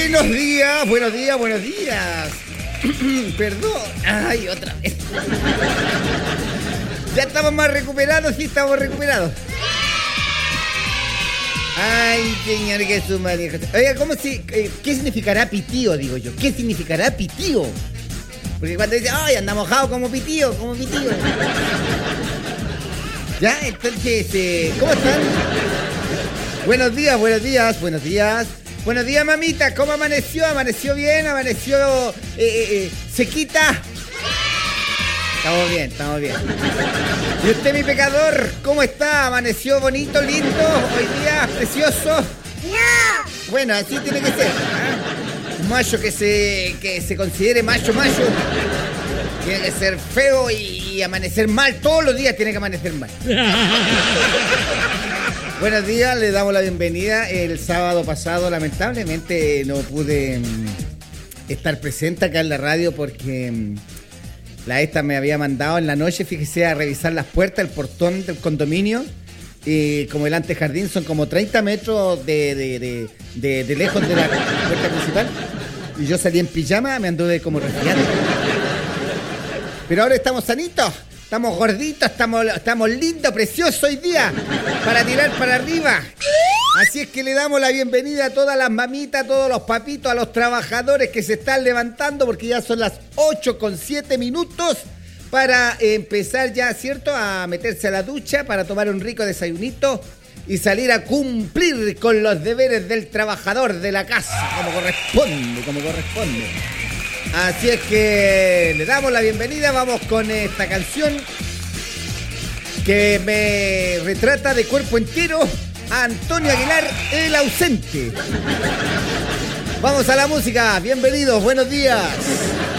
Buenos días, buenos días, buenos días. Perdón. Ay, otra vez. Ya estamos más recuperados, sí estamos recuperados. Ay, señor, que su madre. Oiga, ¿qué significará pitío, digo yo? ¿Qué significará pitío? Porque cuando dice, ay, anda mojado como pitío, como pitío. Ya, entonces, ¿cómo están? Buenos días, buenos días, buenos días. Buenos días, mamita, ¿cómo amaneció? ¿Amaneció bien? ¿Amaneció sequita? Estamos bien, estamos bien. ¿Y usted, mi pecador, cómo está? ¿Amaneció bonito, lindo, hoy día, precioso? ¡No! Bueno, así tiene que ser, ¿eh? Un macho que se considere macho, tiene que ser feo y amanecer mal. Todos los días tiene que amanecer mal. Buenos días, le damos la bienvenida. El sábado pasado, lamentablemente, no pude estar presente acá en la radio porque la esta me había mandado en la noche, fíjese, a revisar las puertas, el portón del condominio. Y como el antejardín son como 30 metros de lejos de la puerta principal. Y yo salí en pijama, me anduve como resfriando. Pero ahora estamos sanitos. Estamos gorditos, estamos lindos, preciosos hoy día, para tirar para arriba. Así es que le damos la bienvenida a todas las mamitas, a todos los papitos, a los trabajadores que se están levantando, porque ya son las 8:07 para empezar ya, ¿cierto?, a meterse a la ducha, para tomar un rico desayunito y salir a cumplir con los deberes del trabajador de la casa, como corresponde. Así es que le damos la bienvenida, vamos con esta canción que me retrata de cuerpo entero a Antonio Aguilar, el ausente. Vamos a la música, bienvenidos, buenos días.